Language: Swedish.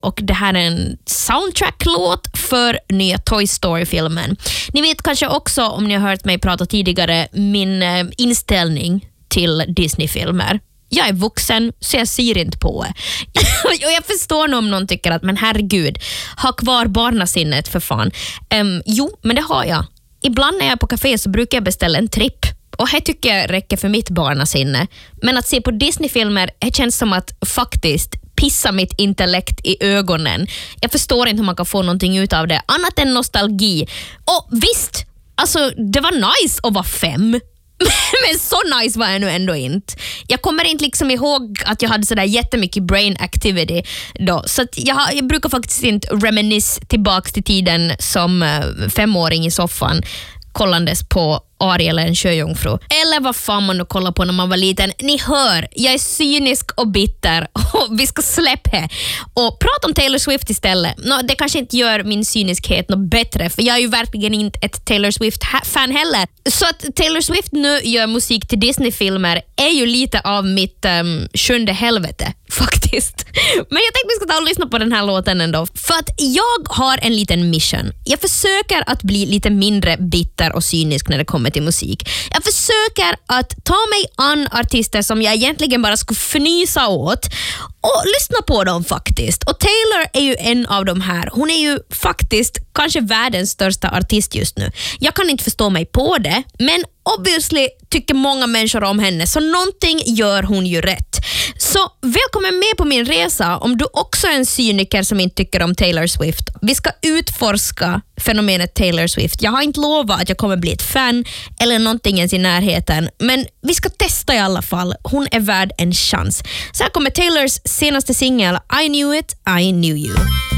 och det här är en soundtrack-låt för nya Toy Story-filmen. Ni vet kanske också, om ni har hört mig prata tidigare, min inställning till Disney-filmer. Jag är vuxen så jag ser inte på det. Och jag förstår nog om någon tycker att men herregud, ha kvar barnasinnet för fan. Jo, men det har jag. Ibland när jag är på café så brukar jag beställa en tripp. Och här tycker jag räcker för mitt barnasinne. Men att se på Disney-filmer känns som att faktiskt pissa mitt intellekt i ögonen. Jag förstår inte hur man kan få någonting ut av det. Annat än nostalgi. Och visst, alltså det var nice att vara 5. Men så nice var jag nu ändå inte. Jag kommer inte liksom ihåg att jag hade sådär jättemycket brain activity då. Så att jag brukar faktiskt inte reminisce tillbaks till tiden som 5-åring i soffan kollandes på Ariel eller en sjöjungfru. Eller vad fan man nu kollar på när man var liten. Ni hör, jag är cynisk och bitter och vi ska släppa och prata om Taylor Swift istället. Det kanske inte gör min cyniskhet något bättre, för jag är ju verkligen inte ett Taylor Swift-fan heller. Så att Taylor Swift nu gör musik till Disney-filmer är ju lite av mitt sjunde helvete faktiskt. Men jag tänkte vi ska ta och lyssna på den här låten ändå. För att jag har en liten mission. Jag försöker att bli lite mindre bitter och cynisk när det kommer till musik. Jag försöker att ta mig an artister som jag egentligen bara skulle fnysa åt och lyssna på dem faktiskt. Och Taylor är ju en av de här. Hon är ju faktiskt kanske världens största artist just nu. Jag kan inte förstå mig på det, men obviously tycker många människor om henne, så någonting gör hon ju rätt. Så välkommen med på min resa om du också är en cyniker som inte tycker om Taylor Swift. Vi ska utforska fenomenet Taylor Swift. Jag har inte lovat att jag kommer bli ett fan eller någonting ens i närheten, men vi ska testa i alla fall. Hon är värd en chans. Så här kommer Taylors senaste singel I Knew It, I Knew You.